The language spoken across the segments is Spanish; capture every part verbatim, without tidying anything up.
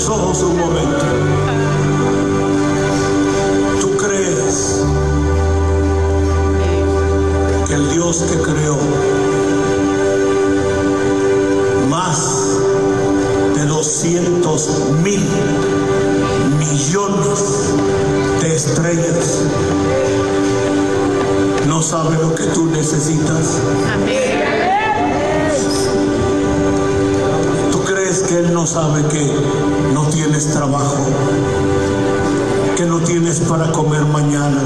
tus ojos un momento. ¿Tú crees que el Dios que creó más de doscientos mil millones de estrellas no sabe lo que tú necesitas? Amén. ¿Tú crees que Él no sabe que no tienes trabajo, que no tienes para comer mañana?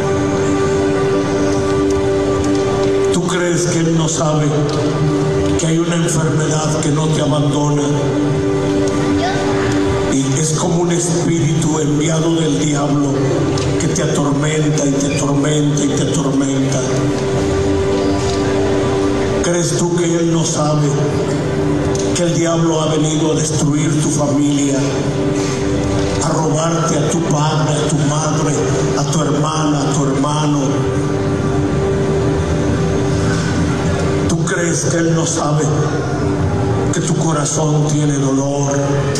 ¿Tú crees que Él no sabe que hay una enfermedad que no te abandona? Y es como un espíritu enviado del diablo que te atormenta y te atormenta y te atormenta. ¿Crees tú que Él no sabe que el diablo ha venido a destruir tu familia, a robarte a tu padre, a tu madre, a tu hermana, a tu hermano? ¿Tú crees que Él no sabe que tu corazón tiene dolor?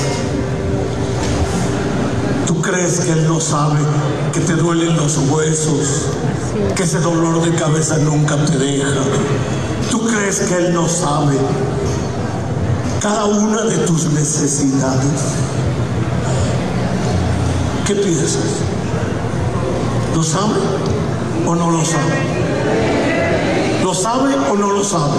¿Tú crees que Él no sabe que te duelen los huesos, que ese dolor de cabeza nunca te deja? ¿Tú crees que Él no sabe cada una de tus necesidades? ¿Qué piensas? ¿Lo sabe o no lo sabe? ¿Lo sabe o no lo sabe?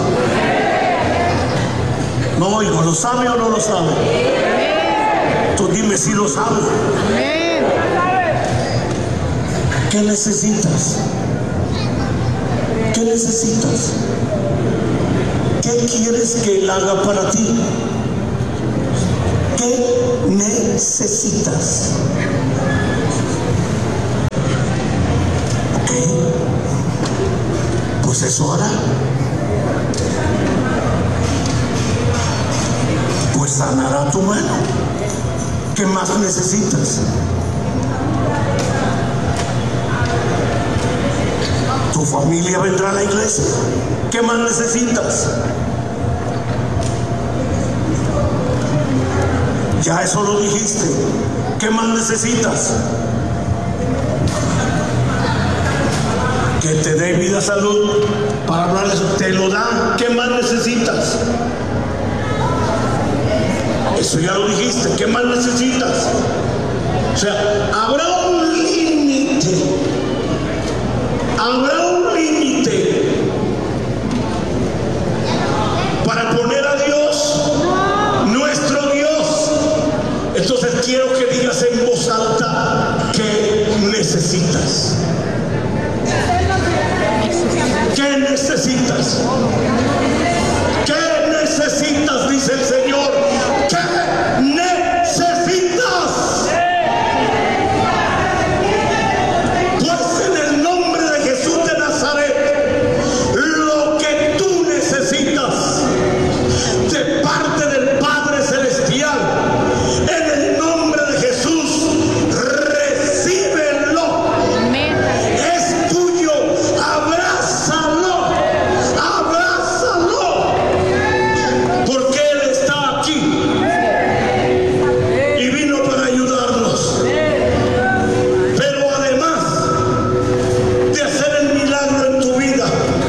No oigo, ¿lo sabe o no lo sabe? Tú dime si lo sabe. Amén. ¿Qué necesitas? ¿Qué necesitas? ¿Qué quieres que Él haga para ti? ¿Qué necesitas? ¿Ok? Pues eso hará. Pues sanará tu mano. ¿Qué más necesitas? Tu familia vendrá a la iglesia. ¿Qué más necesitas? Ya eso lo dijiste. ¿Qué más necesitas? Que te dé vida, salud para hablar de eso. Te lo dan. ¿Qué más necesitas? Eso ya lo dijiste. ¿Qué más necesitas? O sea, habrá un límite. Habrá un límite para poner a Dios, nuestro Dios. Entonces quiero que digas en voz alta qué necesitas. ¿Qué necesitas? ¿Qué necesitas? Dice el Señor. ¿Qué necesitas? Pues en el nombre de Jesús de Nazaret, lo que tú necesitas de parte del Padre Celestial, en el nombre de Jesús, recíbelo. Amén. Es tuyo. Abrázalo. Abrázalo. Porque Él está aquí y vino para ayudarnos. Pero además de hacer el milagro en tu vida,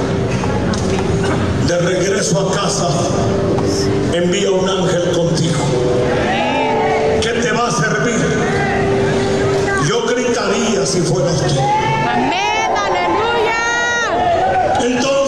de regreso a casa, envía un ángel contigo que te va a servir. Yo gritaría si fuera usted. Amén. Aleluya. Entonces